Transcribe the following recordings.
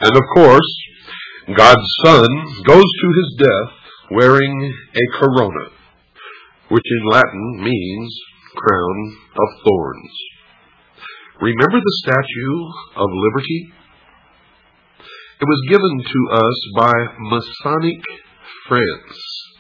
And of course, God's Son goes to his death wearing a corona, which in Latin means crown of thorns. Remember the Statue of Liberty? It was given to us by Masonic France.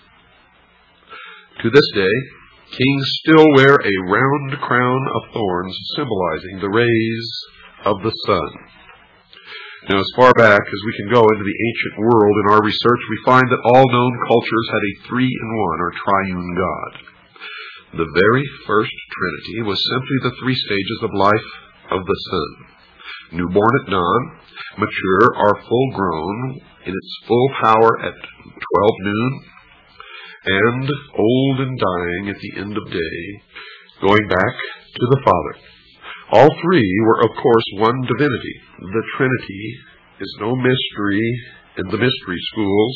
To this day, kings still wear a round crown of thorns symbolizing the rays of the sun. Now, as far back as we can go into the ancient world in our research, we find that all known cultures had a three-in-one or triune God. The very first Trinity was simply the three stages of life of the sun. Newborn at dawn, mature or full-grown in its full power at 12 noon, and old and dying at the end of day, going back to the Father. All three were, of course, one divinity. The Trinity is no mystery in the mystery schools.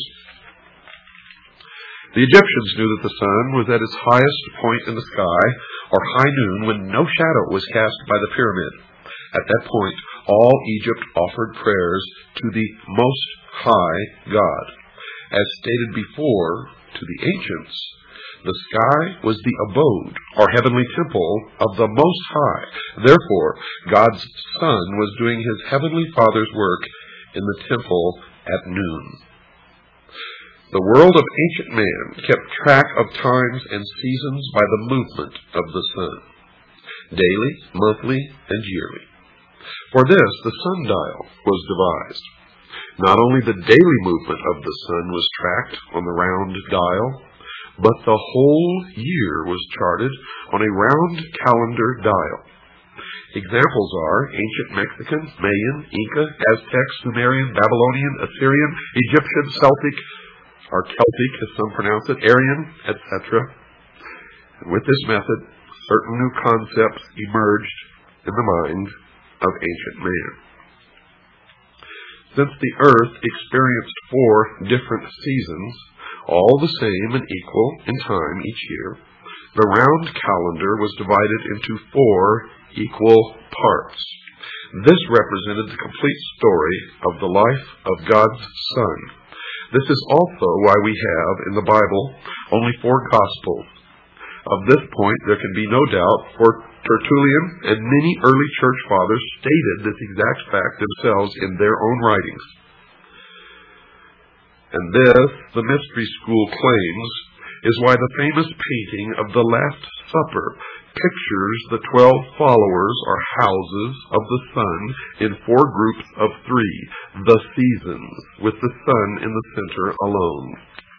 The Egyptians knew that the sun was at its highest point in the sky, or high noon, when no shadow was cast by the pyramid. At that point, all Egypt offered prayers to the Most High God. As stated before, to the ancients, the sky was the abode, or heavenly temple, of the Most High. Therefore, God's Son was doing his heavenly Father's work in the temple at noon. The world of ancient man kept track of times and seasons by the movement of the sun, daily, monthly, and yearly. For this, the sundial was devised. Not only the daily movement of the sun was tracked on the round dial, but the whole year was charted on a round calendar dial. Examples are ancient Mexican, Mayan, Inca, Aztec, Sumerian, Babylonian, Assyrian, Egyptian, Celtic, or Celtic as some pronounce it, Aryan, etc. And with this method, certain new concepts emerged in the mind of ancient man. Since the earth experienced 4 different seasons, all the same and equal in time each year, the round calendar was divided into 4 equal parts. This represented the complete story of the life of God's Son. This is also why we have in the Bible only 4 Gospels. Of this point, there can be no doubt, for Tertullian and many early church fathers stated this exact fact themselves in their own writings. And this, the mystery school claims, is why the famous painting of the Last Supper pictures the 12 followers or houses of the sun in 4 groups of 3, the seasons, with the sun in the center alone.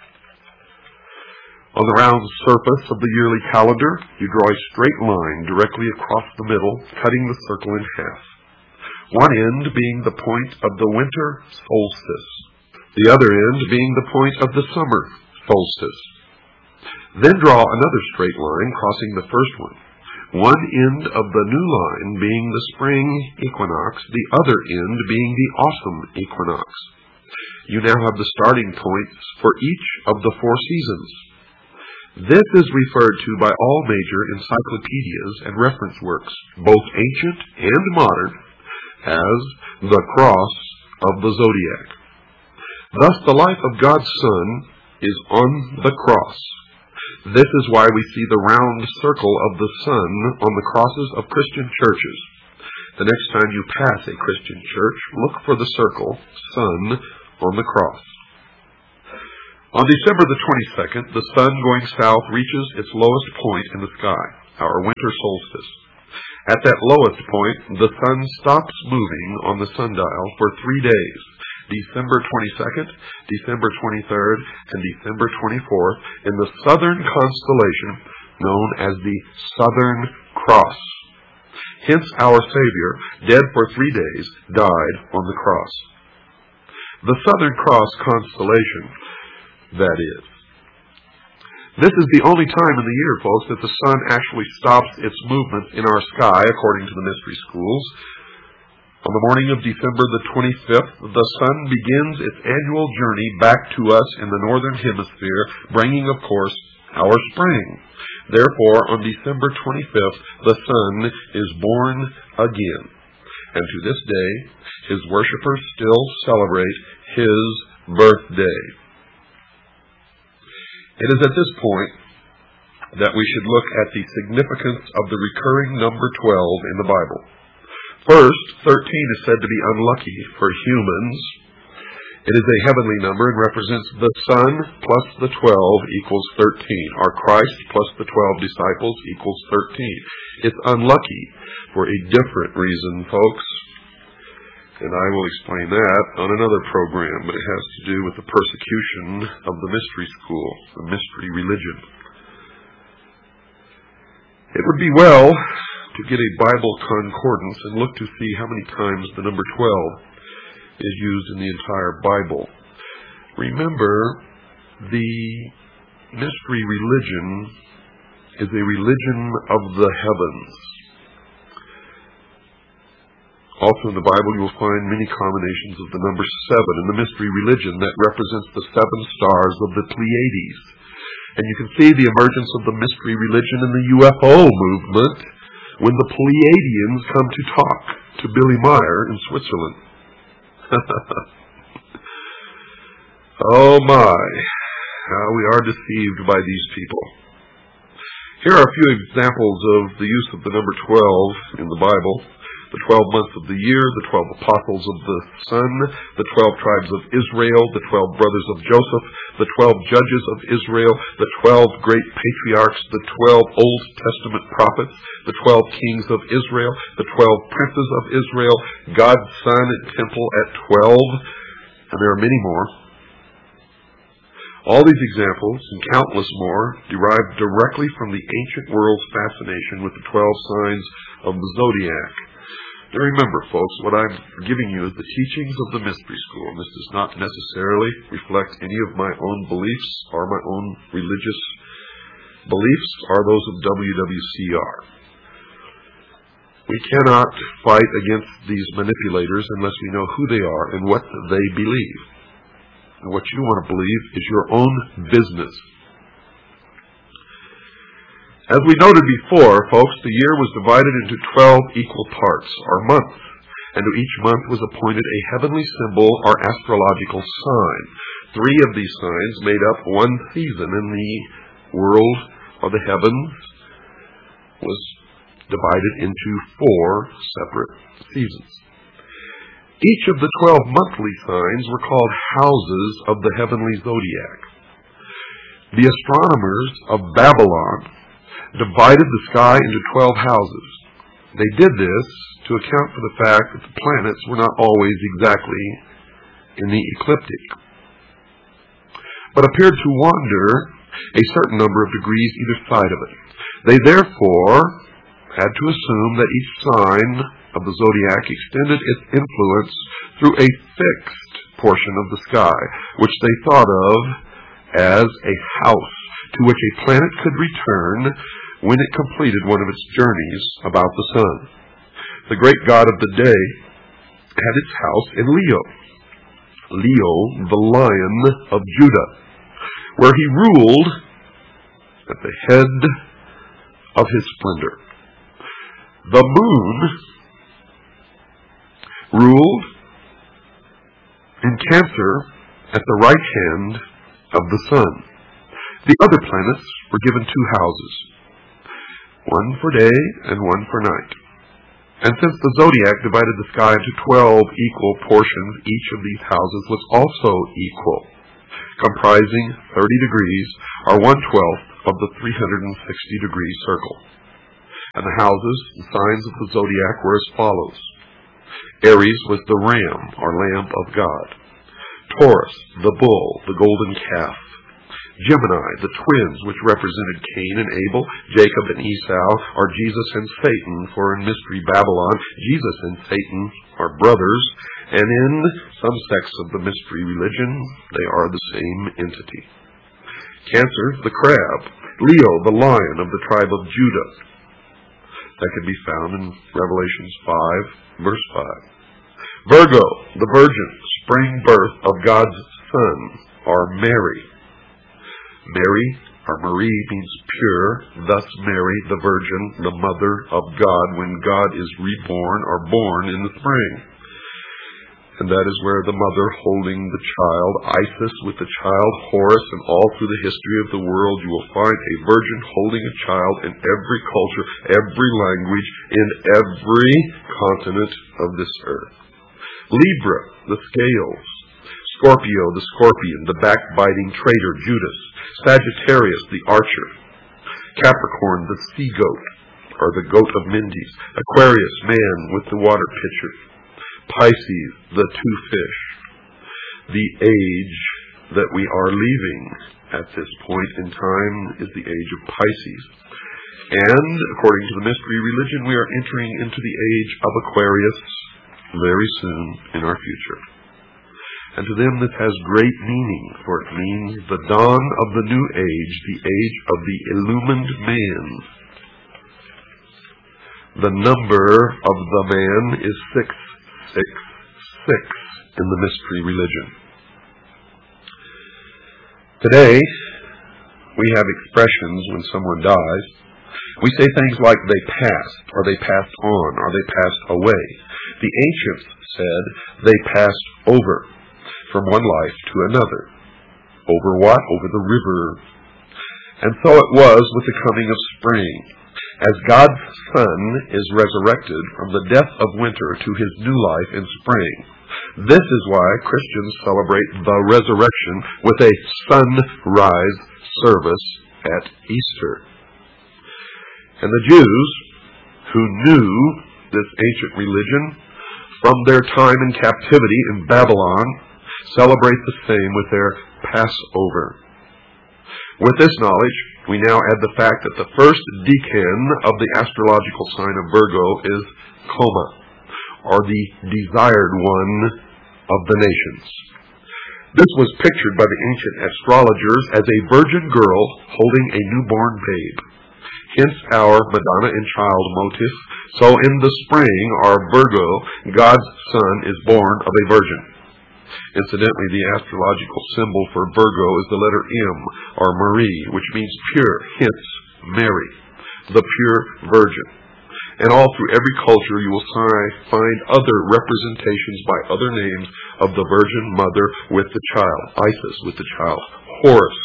On the round surface of the yearly calendar, you draw a straight line directly across the middle, cutting the circle in half. One end being the point of the winter solstice, the other end being the point of the summer solstice. Then draw another straight line crossing the first one end of the new line being the spring equinox, the other end being the autumn equinox. You now have the starting points for each of the 4 seasons. This is referred to by all major encyclopedias and reference works, both ancient and modern, as the cross of the zodiac. Thus, the life of God's Son is on the cross. This is why we see the round circle of the sun on the crosses of Christian churches. The next time you pass a Christian church, look for the circle, sun, on the cross. On December the 22nd, the sun going south reaches its lowest point in the sky, our winter solstice. At that lowest point, the sun stops moving on the sundial for 3 days, December 22nd, December 23rd, and December 24th, in the southern constellation known as the Southern Cross. Hence our Savior, dead for 3 days, died on the cross. The Southern Cross constellation, that is. This is the only time in the year, folks, that the sun actually stops its movement in our sky, according to the mystery schools. On the morning of December the 25th, the sun begins its annual journey back to us in the northern hemisphere, bringing, of course, our spring. Therefore, on December 25th, the sun is born again. and to this day, his worshippers still celebrate his birthday. It is at this point that we should look at the significance of the recurring number 12 in the Bible. First, 13 is said to be unlucky for humans. It is a heavenly number and represents the Son plus the 12 equals 13. Our Christ plus the 12 disciples equals 13. It's unlucky for a different reason, folks. And I will explain that on another program, but it has to do with the persecution of the mystery school, the mystery religion. It would be well to get a Bible concordance and look to see how many times the number 12 is used in the entire Bible. Remember, the mystery religion is a religion of the heavens. Also in the Bible you will find many combinations of the number 7 in the mystery religion that represents the 7 stars of the Pleiades. And you can see the emergence of the mystery religion in the UFO movement when the Pleiadians come to talk to Billy Meyer in Switzerland. Oh my, how we are deceived by these people. Here are a few examples of the use of the number 12 in the Bible. The 12 months of the year, the 12 apostles of the Son, the 12 tribes of Israel, the 12 brothers of Joseph, the 12 judges of Israel, the 12 great patriarchs, the 12 Old Testament prophets, the 12 kings of Israel, the 12 princes of Israel, God's Son and temple at 12, and there are many more. All these examples, and countless more, derive directly from the ancient world's fascination with the 12 signs of the zodiac. Now remember, folks, what I'm giving you is the teachings of the mystery school, and this does not necessarily reflect any of my own beliefs or my own religious beliefs or those of WWCR. We cannot fight against these manipulators unless we know who they are and what they believe. And what you want to believe is your own business. As we noted before, folks, the year was divided into 12 equal parts, or months, and to each month was appointed a heavenly symbol or astrological sign. 3 of these signs made up one season, and the world or the heavens was divided into 4 separate seasons. Each of the 12 monthly signs were called houses of the heavenly zodiac. The astronomers of Babylon divided the sky into 12 houses. They did this to account for the fact that the planets were not always exactly in the ecliptic, but appeared to wander a certain number of degrees either side of it. They therefore had to assume that each sign of the zodiac extended its influence through a fixed portion of the sky, which they thought of as a house to which a planet could return when it completed one of its journeys about the sun. The great god of the day had its house in Leo, the Lion of Judah, where he ruled at the head of his splendor. The moon ruled in Cancer at the right hand of the sun. The other planets were given 2 houses, one for day and one for night. And since the zodiac divided the sky into 12 equal portions, each of these houses was also equal, comprising 30 degrees, or 1/12 of the 360-degree circle. And the houses and signs of the zodiac were as follows. Aries was the ram, or lamb of God. Taurus, the bull, the golden calf. Gemini, the twins, which represented Cain and Abel, Jacob and Esau, or Jesus and Satan, for in Mystery Babylon, Jesus and Satan are brothers, and in some sects of the mystery religion, they are the same entity. Cancer, the crab. Leo, the lion of the tribe of Judah. That can be found in Revelations 5, verse 5. Virgo, the virgin, spring birth of God's Son, or Mary. Mary, or Marie, means pure, thus Mary, the Virgin, the Mother of God, when God is reborn or born in the spring. And that is where the mother holding the child, Isis with the child, Horus, and all through the history of the world, you will find a virgin holding a child in every culture, every language, in every continent of this earth. Libra, the scales. Scorpio, the scorpion, the backbiting traitor, Judas. Sagittarius, the archer. Capricorn, the sea goat, or the goat of Mendes. Aquarius, man with the water pitcher. Pisces, the two fish. The age that we are leaving at this point in time is the age of Pisces. And, according to the mystery religion, we are entering into the age of Aquarius very soon in our future. And to them this has great meaning, for it means the dawn of the new age, the age of the illumined man. The number of the man is 666 in the mystery religion. Today, we have expressions when someone dies. We say things like they passed, or they passed on, or they passed away. The ancients said they passed over from one life to another. Over what? Over the river. And so it was with the coming of spring. As God's Son is resurrected from the death of winter to his new life in spring. This is why Christians celebrate the resurrection with a sunrise service at Easter. And the Jews, who knew this ancient religion from their time in captivity in Babylon, celebrate the same with their Passover. With this knowledge, we now add the fact that the first decan of the astrological sign of Virgo is Coma, or the desired one of the nations. This was pictured by the ancient astrologers as a virgin girl holding a newborn babe. Hence our Madonna and Child motif. So in the spring, our Virgo, God's Son is born of a virgin. Incidentally, the astrological symbol for Virgo is the letter M, or Marie, which means pure, hence Mary, the pure virgin. And all through every culture you will find other representations by other names of the Virgin Mother with the child. Isis with the child. Horus,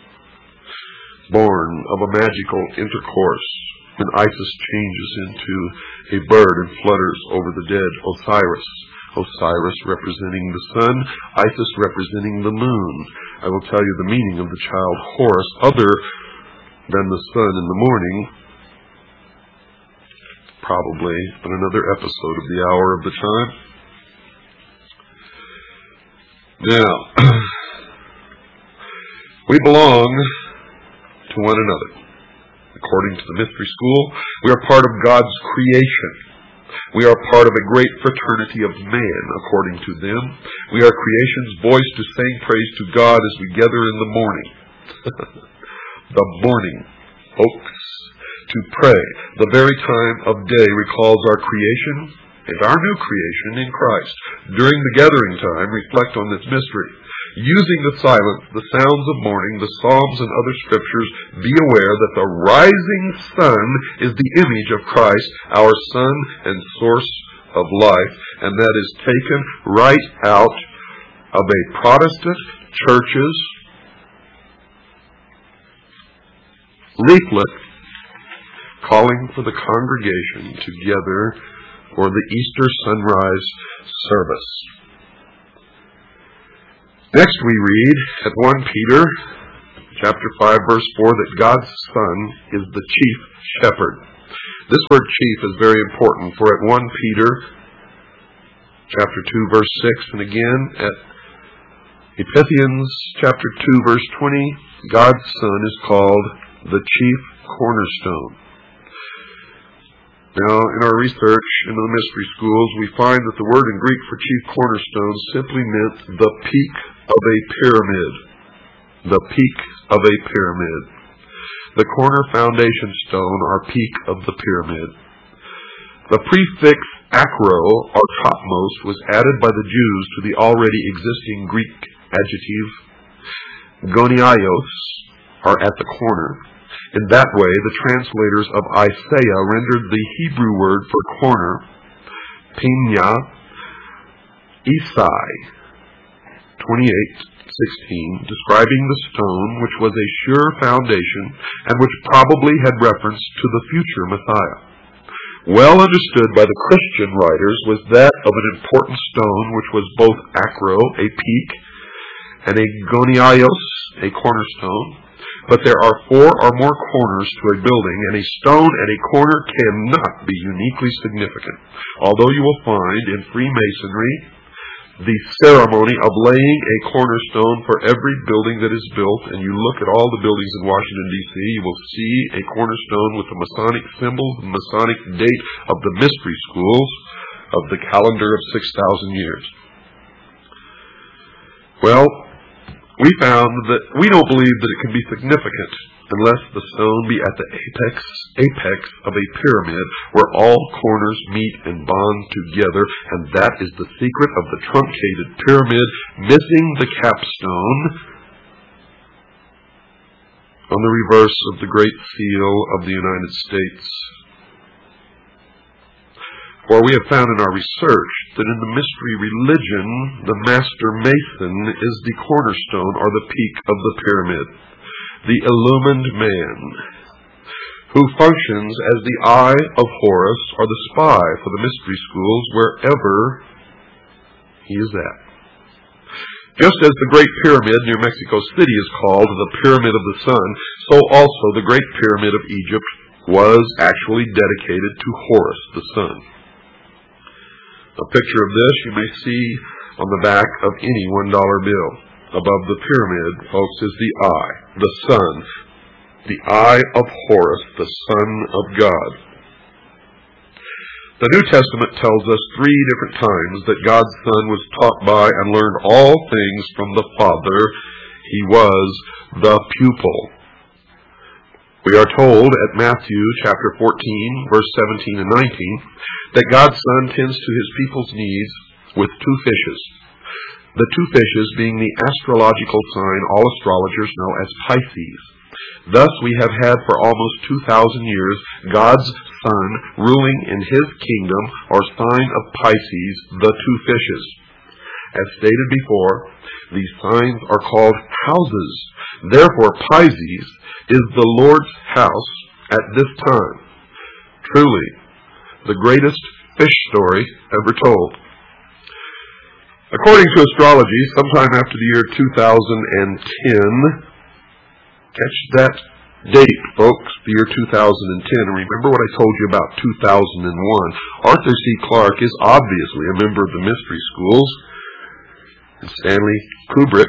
born of a magical intercourse, when Isis changes into a bird and flutters over the dead. Osiris representing the sun, Isis representing the moon. I will tell you the meaning of the child Horus, other than the sun in the morning, probably on another episode of the Hour of the Time. Now, we belong to one another. According to the mystery school, we are part of God's creation. We are part of a great fraternity of man, according to them. We are creation's voice to sing praise to God as we gather in the morning. The morning, folks, to pray. The very time of day recalls our creation and our new creation in Christ. During the gathering time, reflect on this mystery. Using the silence, the sounds of morning, the Psalms and other scriptures, be aware that the rising sun is the image of Christ, our Son and source of life, and that is taken right out of a Protestant church's leaflet calling for the congregation together for the Easter sunrise service. Next we read at 1 Peter chapter 5 verse 4 that God's Son is the chief shepherd. This word chief is very important, for at 1 Peter chapter 2 verse 6 and again at Ephesians chapter 2 verse 20, God's Son is called the chief cornerstone. Now, in our research into the mystery schools, we find that the word in Greek for chief cornerstone simply meant the peak of a pyramid. The peak of a pyramid. The corner foundation stone, or peak of the pyramid. The prefix acro, or topmost, was added by the Jews to the already existing Greek adjective goniaios, are at the corner. In that way, the translators of Isaiah rendered the Hebrew word for corner, Pimyah, Isai 28:16, describing the stone which was a sure foundation and which probably had reference to the future Messiah. Well understood by the Christian writers was that of an important stone which was both acro, a peak, and a goniaios, a cornerstone. But there are 4 or more corners to a building, and a stone at a corner cannot be uniquely significant. Although you will find in Freemasonry the ceremony of laying a cornerstone for every building that is built, and you look at all the buildings in Washington, D.C., you will see a cornerstone with the Masonic symbols, the Masonic date of the mystery schools of the calendar of 6,000 years. Well, we found that we don't believe that it can be significant unless the stone be at the apex of a pyramid where all corners meet and bond together, and that is the secret of the truncated pyramid, missing the capstone on the reverse of the Great Seal of the United States. For we have found in our research that in the mystery religion, the master mason is the cornerstone or the peak of the pyramid, the illumined man, who functions as the eye of Horus or the spy for the mystery schools wherever he is at. Just as the Great Pyramid near Mexico City is called the Pyramid of the Sun, so also the Great Pyramid of Egypt was actually dedicated to Horus the Sun. A picture of this you may see on the back of any $1 bill. Above the pyramid, folks, is the eye, the sun, the eye of Horus, the Son of God. The New Testament tells us 3 different times that God's Son was taught by and learned all things from the Father. He was the pupil. We are told at Matthew chapter 14, verse 17 and 19, that God's Son tends to his people's needs with 2 fishes. The 2 fishes being the astrological sign all astrologers know as Pisces. Thus we have had for almost 2,000 years God's Son ruling in his kingdom or sign of Pisces, the 2 fishes. As stated before, these signs are called houses. Therefore Pisces is the Lord's house at this time. Truly, the greatest fish story ever told. According to astrology, sometime after the year 2010, catch that date, folks, the year 2010. And remember what I told you about 2001. Arthur C. Clarke is obviously a member of the mystery schools. And Stanley Kubrick,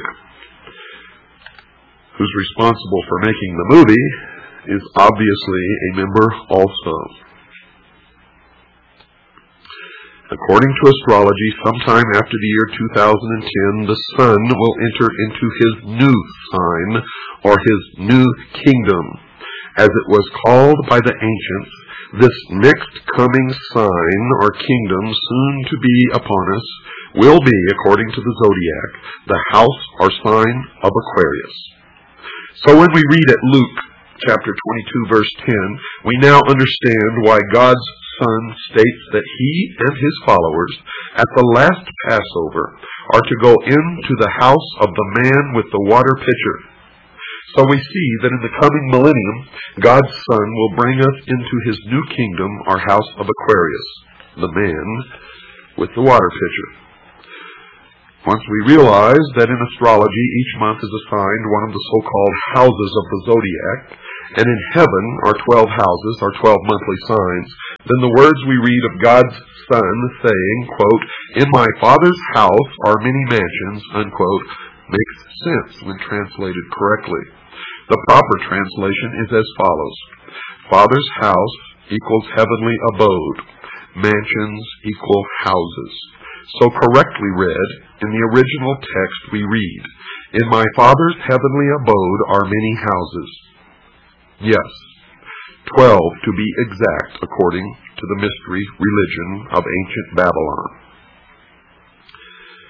who's responsible for making the movie, is obviously a member also. According to astrology, sometime after the year 2010, the sun will enter into his new sign, or his new kingdom. As it was called by the ancients, this next coming sign or kingdom soon to be upon us will be, according to the zodiac, the house or sign of Aquarius. So when we read at Luke chapter 22, verse 10, we now understand why God's Son states that he and his followers at the last Passover are to go into the house of the man with the water pitcher. So we see that in the coming millennium, God's Son will bring us into his new kingdom, our house of Aquarius, the man with the water pitcher. Once we realize that in astrology each month is assigned one of the so-called houses of the zodiac, and in heaven are 12 houses, or 12 monthly signs, then the words we read of God's Son saying, quote, "In my Father's house are many mansions," unquote, makes sense when translated correctly. The proper translation is as follows: Father's house equals heavenly abode. Mansions equal houses. So correctly read, in the original text we read, "In my Father's heavenly abode are many houses." Yes, 12 to be exact, according to the mystery religion of ancient Babylon.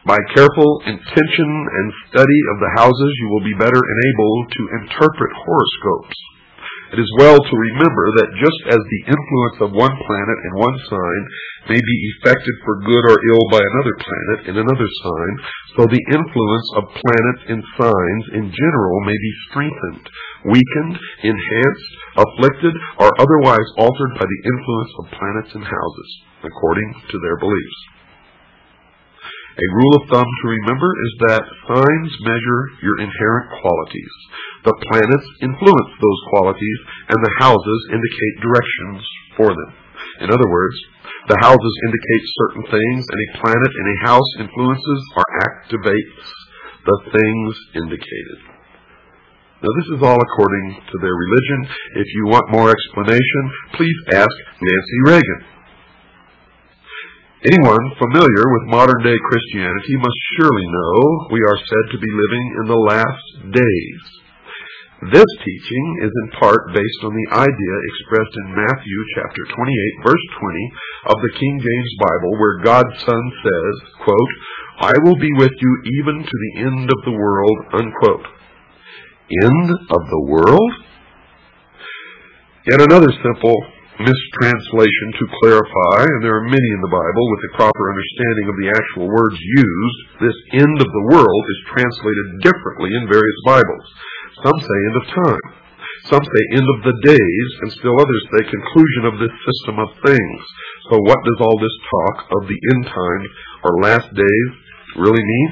By careful intention and study of the houses, you will be better enabled to interpret horoscopes. It is well to remember that just as the influence of one planet in one sign may be effected for good or ill by another planet in another sign, so the influence of planets in signs in general may be strengthened, weakened, enhanced, afflicted, or otherwise altered by the influence of planets and houses, according to their beliefs. A rule of thumb to remember is that signs measure your inherent qualities. The planets influence those qualities, and the houses indicate directions for them. In other words, the houses indicate certain things, and a planet in a house influences or activates the things indicated. Now, this is all according to their religion. If you want more explanation, please ask Nancy Reagan. Anyone familiar with modern-day Christianity must surely know we are said to be living in the last days. This teaching is in part based on the idea expressed in Matthew chapter 28, verse 20 of the King James Bible, where God's Son says, quote, "I will be with you even to the end of the world," unquote. End of the world? Yet another simple mistranslation to clarify, and there are many in the Bible with a proper understanding of the actual words used. This end of the world is translated differently in various Bibles. Some say end of time, some say end of the days, and still others say conclusion of this system of things. So what does all this talk of the end times or last days really mean?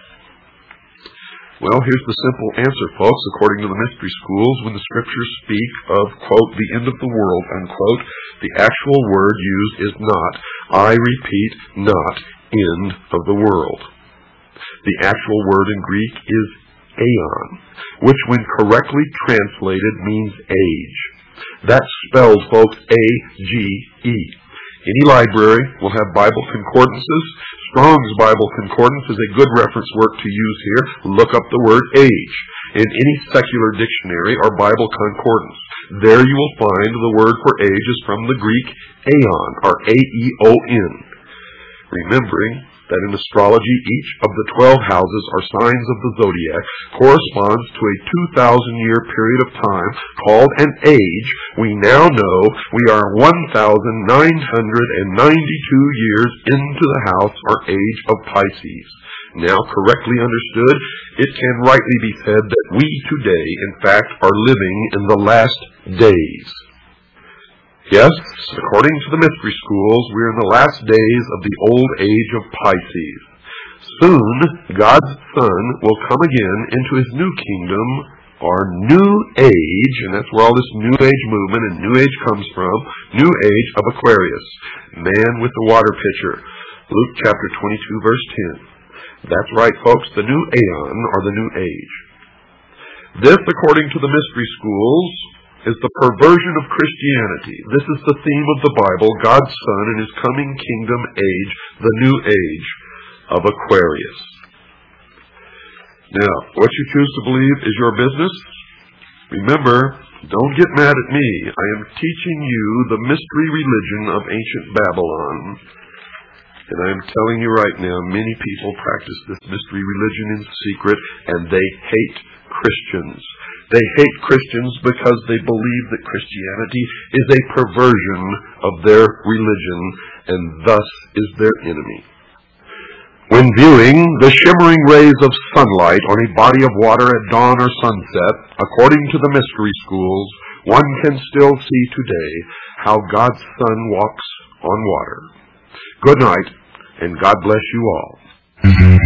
Well, here's the simple answer, folks. According to the mystery schools, when the scriptures speak of, quote, the end of the world, unquote, the actual word used is not, I repeat, not, end of the world. The actual word in Greek is aeon, which when correctly translated means age. That's spelled, folks, A-G-E. Any library will have Bible concordances. Strong's Bible Concordance is a good reference work to use here. Look up the word age in any secular dictionary or Bible concordance. There you will find the word for age is from the Greek aeon, or A-E-O-N. Remembering that in astrology each of the 12 houses or signs of the zodiac corresponds to a 2,000-year period of time called an age, we now know we are 1,992 years into the house or age of Pisces. Now correctly understood, it can rightly be said that we today, in fact, are living in the last days. Yes, according to the mystery schools, we are in the last days of the old age of Pisces. Soon, God's Son will come again into his new kingdom, or new age, and that's where all this new age movement and new age comes from, new age of Aquarius, man with the water pitcher. Luke chapter 22, verse 10. That's right, folks, the new aeon, or the new age. This, according to the mystery schools, is the perversion of Christianity. This is the theme of the Bible, God's Son and his coming kingdom age, the new age of Aquarius. Now, what you choose to believe is your business. Remember, don't get mad at me. I am teaching you the mystery religion of ancient Babylon. And I am telling you right now, many people practice this mystery religion in secret, and they hate Christians. They hate Christians because they believe that Christianity is a perversion of their religion and thus is their enemy. When viewing the shimmering rays of sunlight on a body of water at dawn or sunset, according to the mystery schools, one can still see today how God's Son walks on water. Good night, and God bless you all.